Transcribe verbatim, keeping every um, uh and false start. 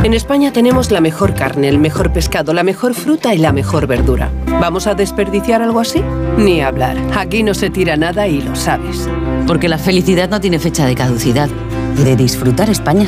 En España tenemos la mejor carne, el mejor pescado, la mejor fruta y la mejor verdura. ¿Vamos a desperdiciar algo así? Ni hablar. Aquí no se tira nada y lo sabes. Porque la felicidad no tiene fecha de caducidad. De disfrutar España